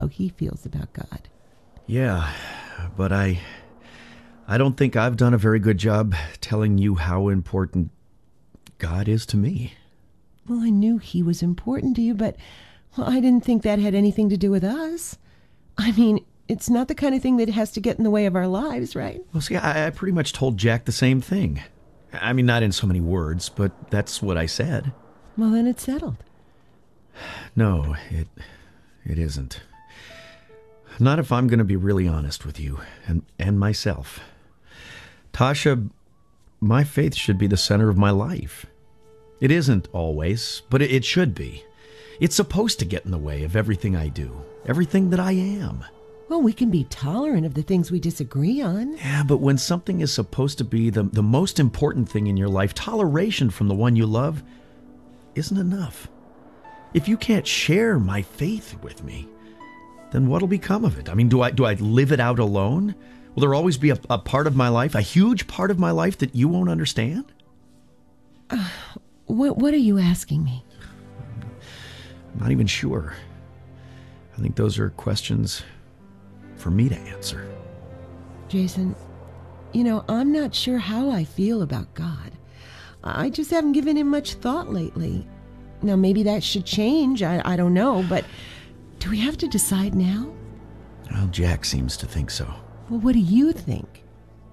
how he feels about God. Yeah, but I don't think I've done a very good job telling you how important God is to me. Well, I knew he was important to you, but I didn't think that had anything to do with us. I mean, it's not the kind of thing that has to get in the way of our lives, right? Well, see, I pretty much told Jack the same thing. I mean, not in so many words, but that's what I said. Well, then it's settled. No, it isn't. Not if I'm going to be really honest with you and myself. Tasha, my faith should be the center of my life. It isn't always, but it should be. It's supposed to get in the way of everything I do, everything that I am. Well, we can be tolerant of the things we disagree on. Yeah, but when something is supposed to be the most important thing in your life, toleration from the one you love isn't enough. If you can't share my faith with me, then what'll become of it? I mean, do I live it out alone? Will there always be a part of my life, a huge part of my life that you won't understand? What are you asking me? I'm not even sure. I think those are questions for me to answer. Jason, I'm not sure how I feel about God. I just haven't given him much thought lately. Now, maybe that should change. I don't know, but do we have to decide now? Well, Jack seems to think so. Well, what do you think?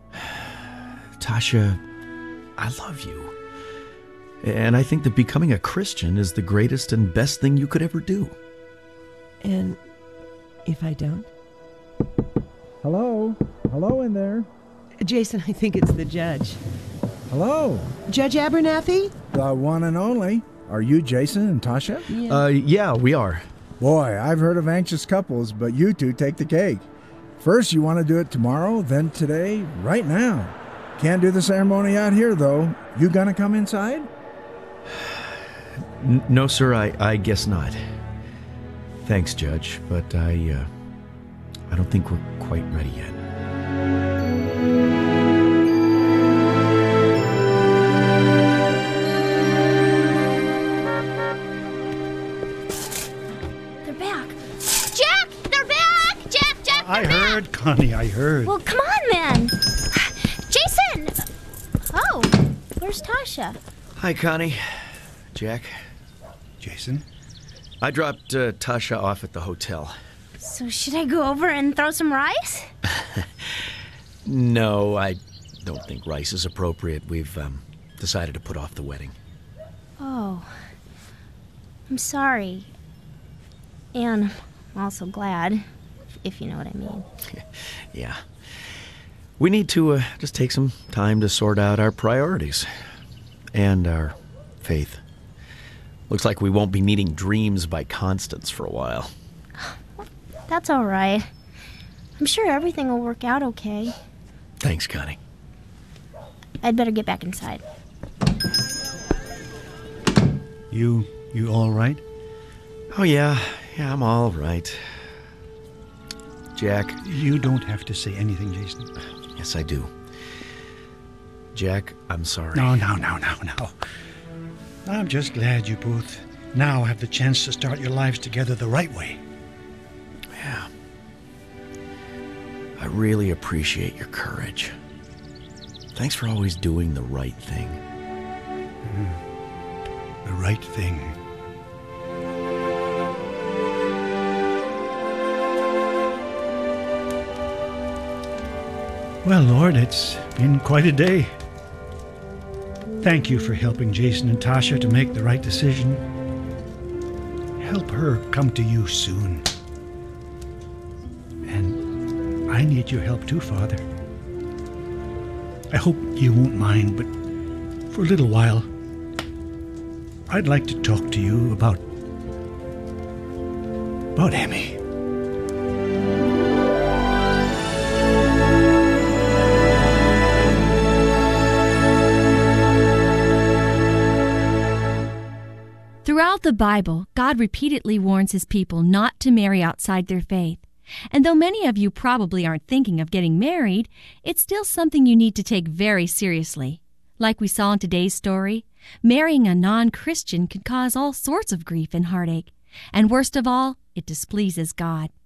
Tasha, I love you. And I think that becoming a Christian is the greatest and best thing you could ever do. And if I don't? Hello? Hello in there? Jason, I think it's the judge. Hello? Judge Abernathy? The one and only. Are you Jason and Tasha? Yeah, we are. Boy, I've heard of anxious couples, but you two take the cake. First you want to do it tomorrow, then today, right now. Can't do the ceremony out here, though. You gonna come inside? No, sir, I guess not. Thanks, Judge, but I don't think we're quite ready yet. They're back. Jack! They're back! Jack, I heard, Connie, I heard. Well, come on, then. Jason! Oh, where's Tasha? Hi, Connie. Jack. Jason? I dropped Tasha off at the hotel. So should I go over and throw some rice? No, I don't think rice is appropriate. We've decided to put off the wedding. Oh. I'm sorry. And I'm also glad, if you know what I mean. Yeah. We need to just take some time to sort out our priorities and our faith. Looks like we won't be needing dreams by Constance for a while. That's all right. I'm sure everything will work out okay. Thanks, Connie. I'd better get back inside. You all right? Oh, yeah, I'm all right. Jack. You don't have to say anything, Jason. Yes, I do. Jack, I'm sorry. No. I'm just glad you both now have the chance to start your lives together the right way. Yeah. I really appreciate your courage. Thanks for always doing the right thing. The right thing. Well, Lord, it's been quite a day. Thank you for helping Jason and Tasha to make the right decision. Help her come to you soon. And I need your help too, Father. I hope you won't mind, but for a little while, I'd like to talk to you about Emmy. Throughout the Bible, God repeatedly warns his people not to marry outside their faith. And though many of you probably aren't thinking of getting married, it's still something you need to take very seriously. Like we saw in today's story, marrying a non-Christian can cause all sorts of grief and heartache. And worst of all, it displeases God.